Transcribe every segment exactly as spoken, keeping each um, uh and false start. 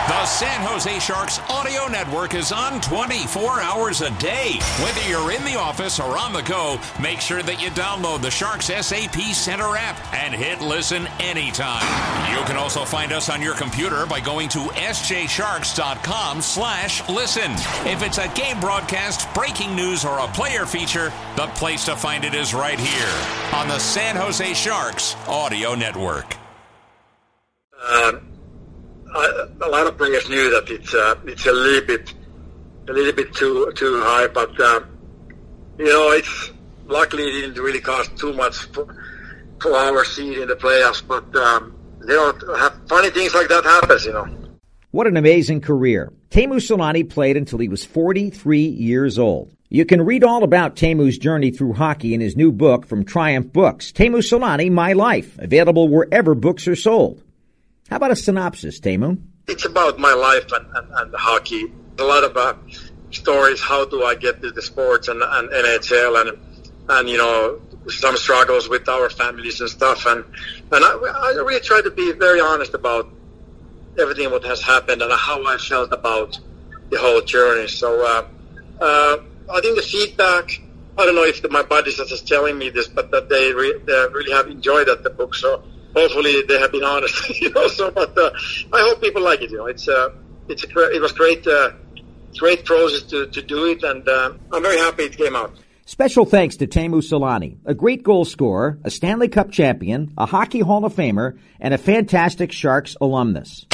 The San Jose Sharks Audio Network is on twenty-four hours a day. Whether you're in the office or on the go, make sure that you download the Sharks S A P Center app and hit listen anytime. You can also find us on your computer by going to sjsharks.com slash listen. If it's a game broadcast, breaking news, or a player feature, the place to find it is right here on the San Jose Sharks Audio Network. Um. I, a lot of players knew that it's uh, it's a little bit a little bit too too high, but uh, you know, it's luckily it didn't really cost too much for, for our seed in the playoffs. But um, you know, have funny things like that happens. You know. What an amazing career! Teemu Selanne played until he was forty-three years old. You can read all about Teemu's journey through hockey in his new book from Triumph Books, Teemu Selanne, My Life, available wherever books are sold. How about a synopsis, Teemu? It's about my life and, and, and hockey. A lot of uh, stories. How do I get to the sports and, and N H L and and you know, some struggles with our families and stuff. And and I, I really try to be very honest about everything what has happened and how I felt about the whole journey. So uh, uh, I think the feedback. I don't know if the, my buddies are just telling me this, but that they, re, they really have enjoyed that, the book. So. Hopefully they have been honest, you know. So, but uh, I hope people like it. You know, it's uh, it's a it was great, uh, great process to, to do it, and uh, I'm very happy it came out. Special thanks to Teemu Selanne, a great goal scorer, a Stanley Cup champion, a Hockey Hall of Famer, and a fantastic Sharks alumnus.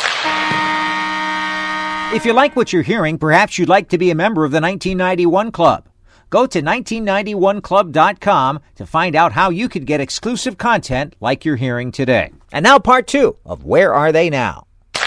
If you like what you're hearing, perhaps you'd like to be a member of the nineteen ninety-one Club. Go to nineteen ninety-one club dot com to find out how you could get exclusive content like you're hearing today. And now part two of Where Are They Now?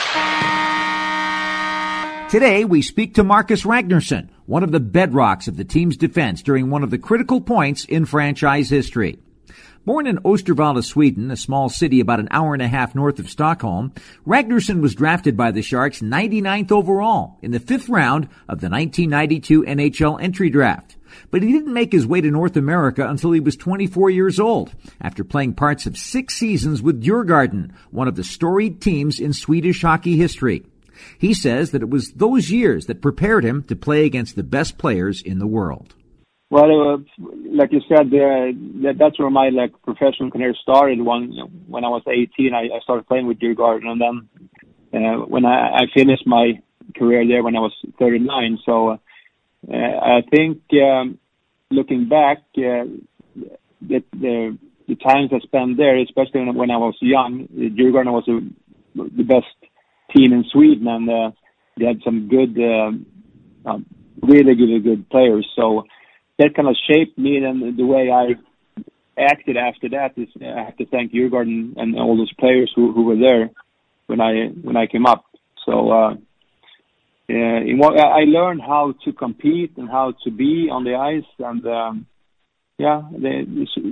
Today we speak to Marcus Ragnarsson, one of the bedrocks of the team's defense during one of the critical points in franchise history. Born in Östervalla, Sweden, a small city about an hour and a half north of Stockholm, Ragnarsson was drafted by the Sharks ninety-ninth overall in the fifth round of the nineteen ninety-two N H L entry draft. But he didn't make his way to North America until he was twenty-four years old, after playing parts of six seasons with Djurgården, one of the storied teams in Swedish hockey history. He says that it was those years that prepared him to play against the best players in the world. Well, uh, like you said, uh, that, that's where my like professional career started. When when I was eighteen, I, I started playing with Djurgården, and then uh, when I, I finished my career there when I was thirty-nine. So. Uh, Uh, I think um, looking back, uh, the, the the times I spent there, especially when, when I was young, Djurgården was a, the best team in Sweden, and uh, they had some good, uh, uh, really good, good players. So that kind of shaped me, and the way I acted after that is I have to thank Djurgården and all those players who, who were there when I when I came up. So. Uh, Uh, in what, I learned how to compete and how to be on the ice, and um, yeah, they,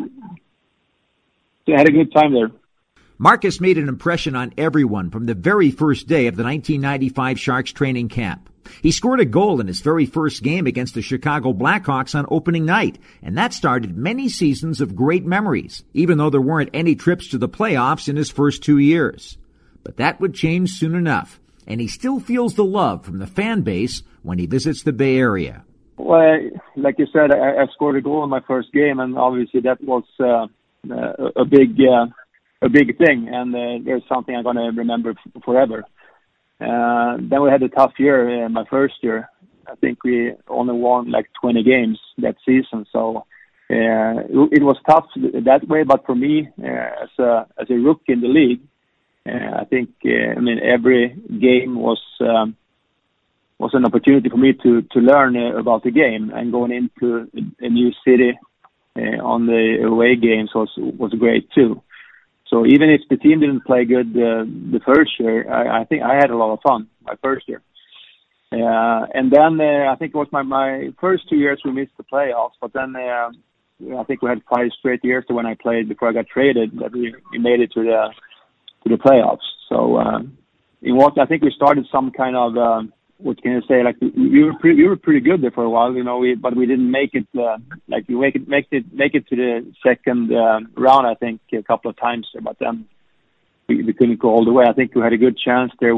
they had a good time there. Marcus made an impression on everyone from the very first day of the nineteen ninety-five Sharks training camp. He scored a goal in his very first game against the Chicago Blackhawks on opening night, and that started many seasons of great memories, even though there weren't any trips to the playoffs in his first two years. But that would change soon enough. And he still feels the love from the fan base when he visits the Bay Area. Well, like you said, I, I scored a goal in my first game, and obviously that was uh, a big, uh, a big thing, and uh, there's something I'm going to remember f- forever. Uh, then we had a tough year in my first year. I think we only won like twenty games that season, so uh, it was tough that way. But for me, uh, as a as a rookie in the league. Uh, I think, uh, I mean, every game was um, was an opportunity for me to, to learn uh, about the game, and going into a, a new city uh, on the away games was was great too. So even if the team didn't play good uh, the first year, I, I think I had a lot of fun my first year. Uh, and then uh, I think it was my, my first two years we missed the playoffs, but then uh, I think we had five straight years to when I played before I got traded that we, we made it to the to the playoffs. So uh, in what I think we started some kind of uh, what can I say? Like we were pretty, we were pretty good there for a while, you know. We but we didn't make it. Uh, like we make it make it make it to the second uh, round. I think a couple of times, but then we, we couldn't go all the way. I think we had a good chance there.